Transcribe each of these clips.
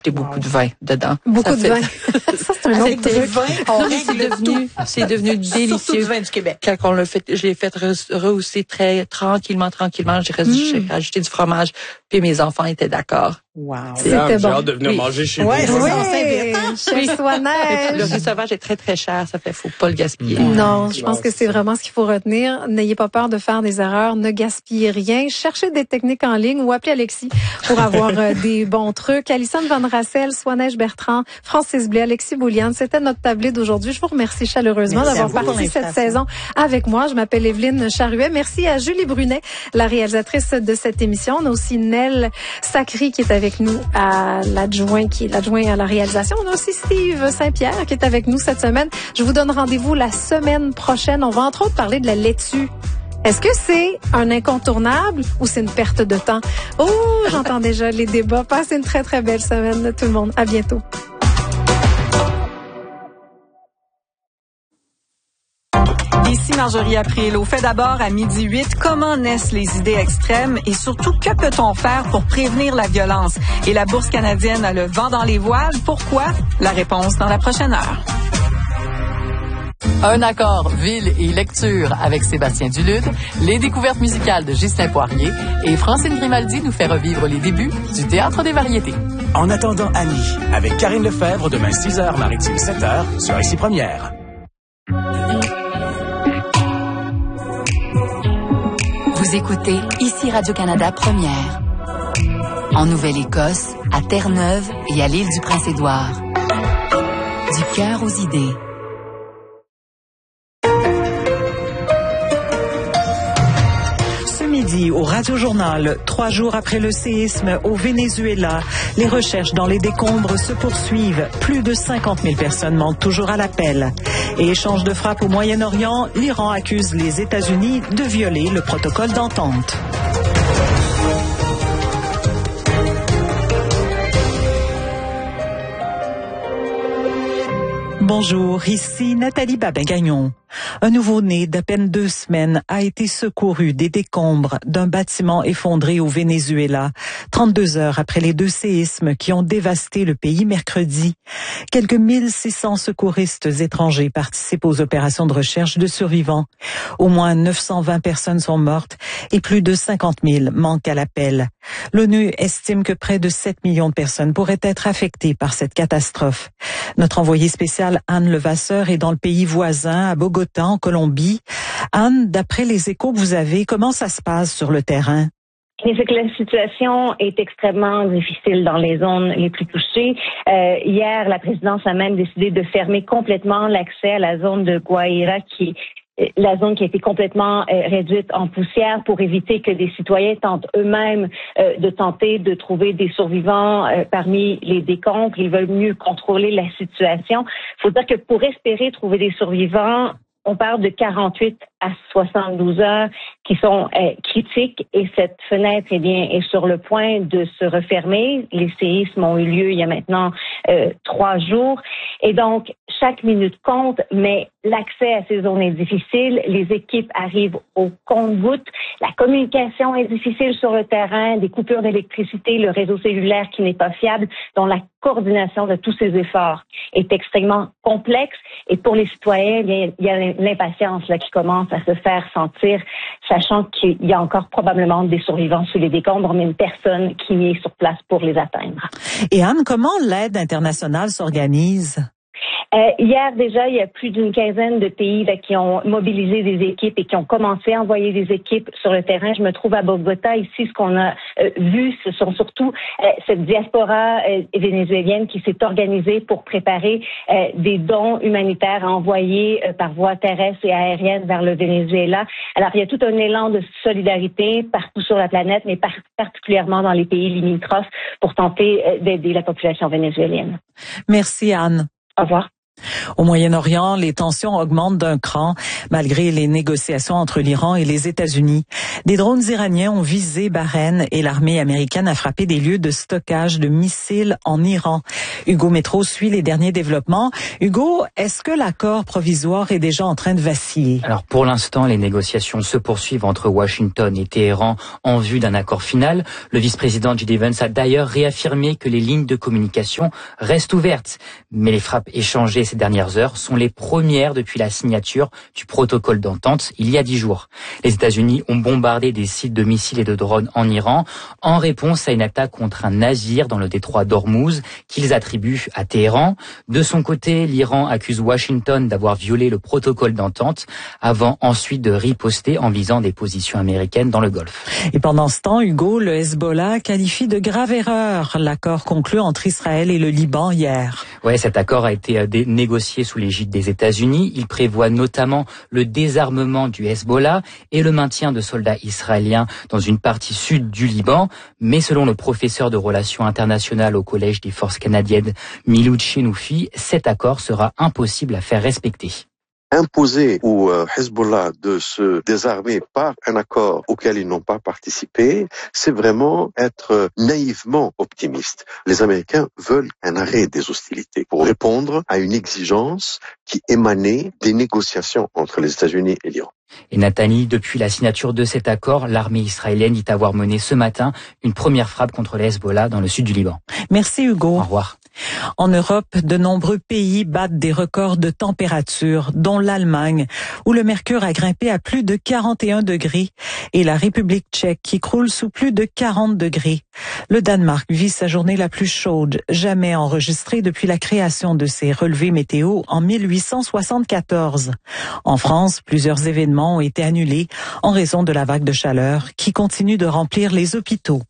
beaucoup de vin dedans. Beaucoup de vin. Ça, c'est un autre truc. C'est devenu délicieux. Surtout du vin du Québec. Quand on l'a fait, je l'ai fait rehausser très tranquillement. J'ai rajouté du fromage, puis mes enfants étaient d'accord. Wow. C'était bon. J'ai hâte de venir manger chez vous. Oui, chef Soi-Neige. Le riz sauvage est très, très cher. Ça fait, faut pas le gaspiller. Non, je pense que c'est vraiment ce qu'il faut retenir. N'ayez pas peur de faire des erreurs. Ne gaspillez rien. Cherchez des techniques en ligne ou appelez Alexis pour avoir des bons trucs. Alison Van Rassel, Soi-Neige Bertrand, Francis Blais, Alexis Bouliane. C'était notre tablée d'aujourd'hui. Je vous remercie chaleureusement d'avoir parti cette saison avec moi. Je m'appelle Evelyne Charruet. Merci à Julie Brunet, la réalisatrice de cette émission. On a aussi Nel Sacry qui est avec nous à l'adjoint à la réalisation. On a aussi Steve Saint-Pierre qui est avec nous cette semaine. Je vous donne rendez-vous la semaine prochaine. On va entre autres parler de la laitue. Est-ce que c'est un incontournable ou c'est une perte de temps? Oh, j'entends déjà les débats. Passez une très, très belle semaine tout le monde. À bientôt. Ici Marjorie April. Au fait d'abord à 12h08, comment naissent les idées extrêmes et surtout que peut-on faire pour prévenir la violence? Et la Bourse canadienne a le vent dans les voiles. Pourquoi? La réponse dans la prochaine heure. Un accord, ville et lecture avec Sébastien Duluth, les découvertes musicales de Ghislain Poirier et Francine Grimaldi nous fait revivre les débuts du Théâtre des variétés. En attendant Annie, avec Karine Lefebvre, demain 6h, Maritime 7h, sur Ici Première. Vous écoutez Ici Radio-Canada Première. En Nouvelle-Écosse, à Terre-Neuve et à l'île du Prince-Édouard. Du cœur aux idées. Midi au Radio-Journal, 3 jours après le séisme au Venezuela, les recherches dans les décombres se poursuivent. Plus de 50 000 personnes manquent toujours à l'appel. Et échange de frappes au Moyen-Orient, l'Iran accuse les États-Unis de violer le protocole d'entente. Bonjour, ici Nathalie Babin-Gagnon. Un nouveau-né d'à peine 2 semaines a été secouru des décombres d'un bâtiment effondré au Venezuela, 32 heures après les 2 séismes qui ont dévasté le pays mercredi. Quelques 1600 secouristes étrangers participent aux opérations de recherche de survivants. Au moins 920 personnes sont mortes et plus de 50 000 manquent à l'appel. L'ONU estime que près de 7 millions de personnes pourraient être affectées par cette catastrophe. Notre envoyée spéciale Anne Levasseur est dans le pays voisin, à Bogota, en Colombie. Anne, d'après les échos que vous avez, comment ça se passe sur le terrain? C'est que la situation est extrêmement difficile dans les zones les plus touchées. Hier, la présidence a même décidé de fermer complètement l'accès à la zone de Guaira, la zone qui a été complètement réduite en poussière pour éviter que des citoyens tentent eux-mêmes de trouver des survivants parmi les décombres. Ils veulent mieux contrôler la situation. Il faut dire que pour espérer trouver des survivants, on parle de 48 à 72 heures qui sont critiques et cette fenêtre est sur le point de se refermer. Les séismes ont eu lieu il y a maintenant 3 jours et donc chaque minute compte, mais l'accès à ces zones est difficile. Les équipes arrivent au compte-gouttes. La communication est difficile sur le terrain, des coupures d'électricité, le réseau cellulaire qui n'est pas fiable, dont la coordination de tous ces efforts est extrêmement complexe. Et pour les citoyens, il y a l'impatience là qui commence à se faire sentir, sachant qu'il y a encore probablement des survivants sous les décombres, mais une personne qui est sur place pour les atteindre. Et Anne, comment l'aide internationale s'organise? Hier, déjà, il y a plus d'une quinzaine de pays qui ont mobilisé des équipes et qui ont commencé à envoyer des équipes sur le terrain. Je me trouve à Bogota. Ici, ce qu'on a vu, ce sont surtout cette diaspora vénézuélienne qui s'est organisée pour préparer des dons humanitaires à envoyer par voie terrestre et aérienne vers le Venezuela. Alors, il y a tout un élan de solidarité partout sur la planète, mais particulièrement dans les pays limitrophes pour tenter d'aider la population vénézuélienne. Merci, Anne. Au revoir. Au Moyen-Orient, les tensions augmentent d'un cran malgré les négociations entre l'Iran et les États-Unis. Des drones iraniens ont visé Bahreïn et l'armée américaine a frappé des lieux de stockage de missiles en Iran. Hugo Métro suit les derniers développements. Hugo, est-ce que l'accord provisoire est déjà en train de vaciller? Alors pour l'instant, les négociations se poursuivent entre Washington et Téhéran en vue d'un accord final. Le vice-président J.D. Vance a d'ailleurs réaffirmé que les lignes de communication restent ouvertes. Mais les frappes échangées ces dernières heures sont les premières depuis la signature du protocole d'entente il y a 10 jours. Les États-Unis ont bombardé des sites de missiles et de drones en Iran en réponse à une attaque contre un navire dans le détroit d'Ormuz qu'ils attribuent à Téhéran. De son côté, l'Iran accuse Washington d'avoir violé le protocole d'entente avant ensuite de riposter en visant des positions américaines dans le Golfe. Et pendant ce temps, Hugo, le Hezbollah qualifie de grave erreur l'accord conclu entre Israël et le Liban hier. Ouais, cet accord a été négocié sous l'égide des États-Unis. Il prévoit notamment le désarmement du Hezbollah et le maintien de soldats israéliens dans une partie sud du Liban. Mais selon le professeur de relations internationales au Collège des forces canadiennes, Milou Chenoufi, cet accord sera impossible à faire respecter. Imposer au Hezbollah de se désarmer par un accord auquel ils n'ont pas participé, c'est vraiment être naïvement optimiste. Les Américains veulent un arrêt des hostilités pour répondre à une exigence qui émanait des négociations entre les États-Unis et l'Iran. Et Nathalie, depuis la signature de cet accord, l'armée israélienne dit avoir mené ce matin une première frappe contre le Hezbollah dans le sud du Liban. Merci Hugo. Au revoir. En Europe, de nombreux pays battent des records de température, dont l'Allemagne, où le mercure a grimpé à plus de 41 degrés, et la République tchèque qui croule sous plus de 40 degrés. Le Danemark vit sa journée la plus chaude jamais enregistrée depuis la création de ces relevés météo en 1874. En France, plusieurs événements ont été annulés en raison de la vague de chaleur qui continue de remplir les hôpitaux.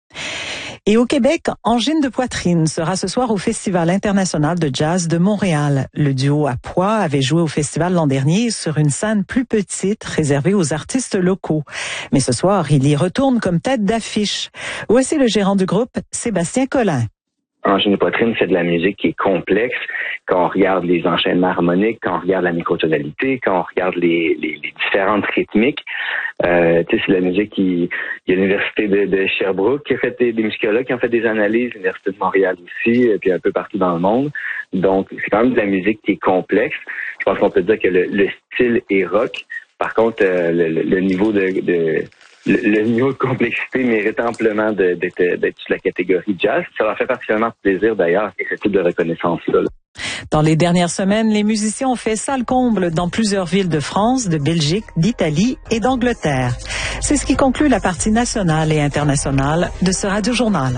Et au Québec, Angine de poitrine sera ce soir au Festival international de jazz de Montréal. Le duo à poids avait joué au festival l'an dernier sur une scène plus petite réservée aux artistes locaux. Mais ce soir, il y retourne comme tête d'affiche. Voici le gérant du groupe, Sébastien Collin. Angine de poitrine, c'est de la musique qui est complexe. Quand on regarde les enchaînements harmoniques, quand on regarde la microtonalité, quand on regarde les différentes rythmiques, c'est de la musique qui... Il y a l'université de Sherbrooke qui a fait des musicologues qui ont fait des analyses, l'université de Montréal aussi, puis un peu partout dans le monde. Donc, c'est quand même de la musique qui est complexe. Je pense qu'on peut dire que le style est rock. Par contre, le niveau le niveau de complexité mérite amplement d'être sur la catégorie jazz. Ça leur fait particulièrement plaisir d'ailleurs, et ce type de reconnaissance-là. Dans les dernières semaines, les musiciens ont fait salle comble dans plusieurs villes de France, de Belgique, d'Italie et d'Angleterre. C'est ce qui conclut la partie nationale et internationale de ce Radio-Journal.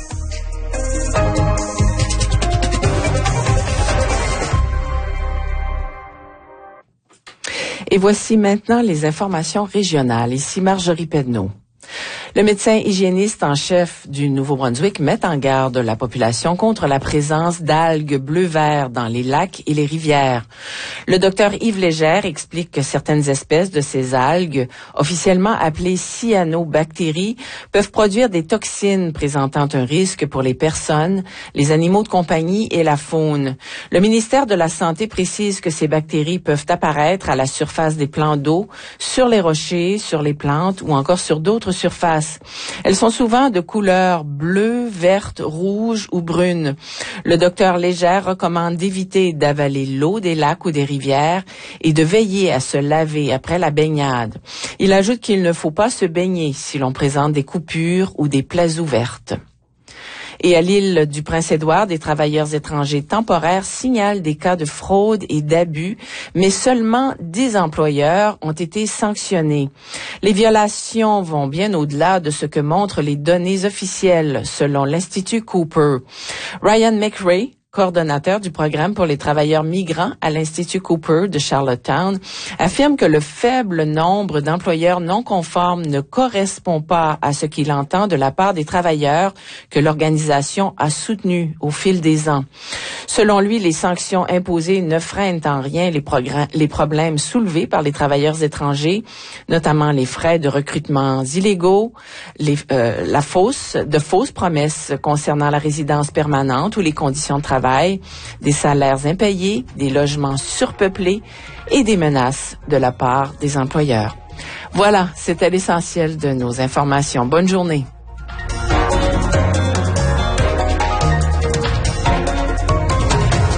Et voici maintenant les informations régionales. Ici Marjorie Pedneau. Le médecin hygiéniste en chef du Nouveau-Brunswick met en garde la population contre la présence d'algues bleu-vert dans les lacs et les rivières. Le docteur Yves Légère explique que certaines espèces de ces algues, officiellement appelées cyanobactéries, peuvent produire des toxines présentant un risque pour les personnes, les animaux de compagnie et la faune. Le ministère de la Santé précise que ces bactéries peuvent apparaître à la surface des plans d'eau, sur les rochers, sur les plantes ou encore sur d'autres surfaces. Elles sont souvent de couleur bleue, verte, rouge ou brune. Le docteur Légère recommande d'éviter d'avaler l'eau des lacs ou des rivières et de veiller à se laver après la baignade. Il ajoute qu'il ne faut pas se baigner si l'on présente des coupures ou des plaies ouvertes. Et à l'île du Prince-Édouard, des travailleurs étrangers temporaires signalent des cas de fraude et d'abus, mais seulement 10 employeurs ont été sanctionnés. Les violations vont bien au-delà de ce que montrent les données officielles, selon l'Institut Cooper. Ryan McRae, coordonnateur du programme pour les travailleurs migrants à l'Institut Cooper de Charlottetown, affirme que le faible nombre d'employeurs non conformes ne correspond pas à ce qu'il entend de la part des travailleurs que l'organisation a soutenus au fil des ans. Selon lui, les sanctions imposées ne freinent en rien les problèmes soulevés par les travailleurs étrangers, notamment les frais de recrutement illégaux, de fausses promesses concernant la résidence permanente ou les conditions de travail travail, des salaires impayés, des logements surpeuplés et des menaces de la part des employeurs. Voilà, c'était l'essentiel de nos informations. Bonne journée.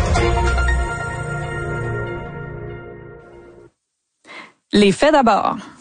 Les faits d'abord.